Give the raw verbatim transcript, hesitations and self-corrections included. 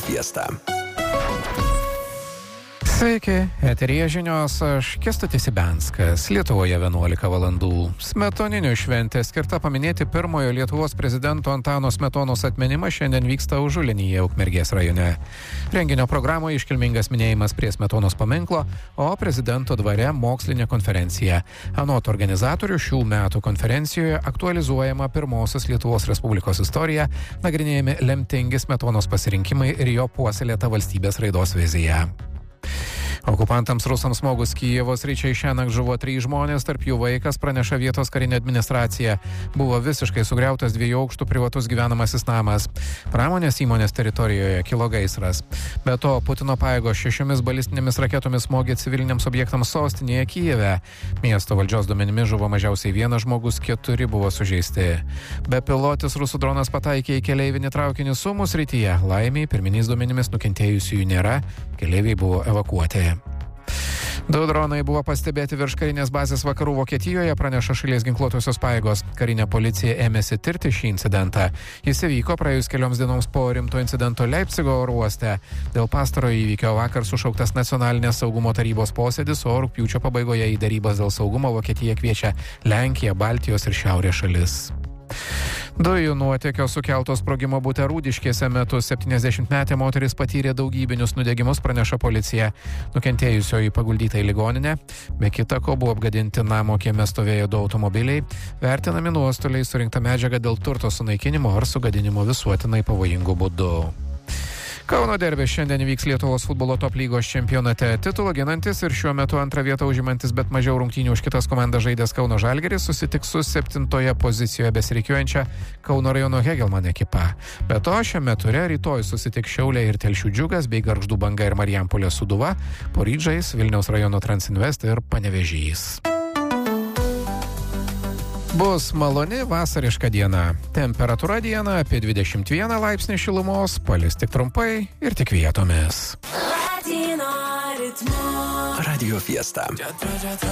Fiesta. Sveiki, eteryje žinios, aš Kęstutis Ibenskas, Lietuvoje vienuolika valandų. Smetoninių šventė skirta paminėti pirmojo Lietuvos prezidento Antano Smetonos atminimą šiandien vyksta Užulinyje, Ukmergės rajone. Renginio programoje iškilmingas minėjimas prie Smetonos paminklo, o prezidento dvare mokslinė konferencija. Anot organizatorių šių metų konferencijoje aktualizuojama pirmosios Lietuvos Respublikos istorija, nagrinėjami lemtingi Smetonos pasirinkimai ir jo puoselėta valstybės raidos vizija. Okupantams rusams smogus Kijevo sričiai šiąnakt žuvo trys žmonės, tarp jų vaikas, praneša vietos karinė administracija. Buvo visiškai sugriautas dviejų aukštų privatus gyvenamasis namas. Pramonės įmonės teritorijoje kilo gaisras. Be to, Putino pajėgos šešiomis balistinėmis raketomis smogė civiliniams objektams sostinėje Kijeve. Miesto valdžios duomenimis žuvo mažiausiai vienas žmogus, keturi buvo sužeisti. Bepilotis rusų dronas pataikė į keleivinį traukinį Sumų srityje. Laimiai, pirminiais duomenimis nukentėjusiųjų nėra, keleiviai buvo evakuoti. Du dronai buvo pastebėti virš karinės bazės vakarų Vokietijoje, praneša šalies ginkluotosios pajėgos. Karinė policija ėmėsi tirti šį incidentą. Jis įvyko praėjus kelioms dienoms po rimto incidento Leipcigo oro uoste. Dėl pastarojo įvykio vakar sušauktas nacionalinės saugumo tarybos posėdis, o rugpjūčio pabaigoje į derybas dėl saugumo Vokietija kviečia Lenkiją, Baltijos ir Šiaurės šalis. Dujų nuotėkio sukeltos sprogimo bute Rūdiškėse metu septyniasdešimtmetė moteris patyrė daugybinius nudegimus, praneša policija. Nukentėjusioji paguldyta į ligoninę. Be kita ko buvo apgadinti namo kieme stovėjo du automobiliai. Vertinami nuostoliai, surinkta medžiaga dėl turto sunaikinimo ar sugadinimo visuotinai pavojingų būdų. Kauno derbis šiandien vyks Lietuvos futbolo top lygos čempionate. Titulą ginantis ir šiuo metu antrą vietą užimantis, bet mažiau rungtynių už kitas komandas žaidęs Kauno Žalgiris susitiks su septintoje pozicijoje besirikiuojančia Kauno rajono Hegelman ekipa. Be to, šiame ture rytoj susitiks Šiauliai ir Telšių Džiugas bei Gargždų Banga ir Marijampolės Sūduva, poryt žais Vilniaus rajono Transinvest ir Panevėžys. Bus maloni vasariška diena. Temperatūra dieną apie dvidešimt vieną laipsnį šilumos, palis tik trumpai ir tik vietomis. Radio Fiesta.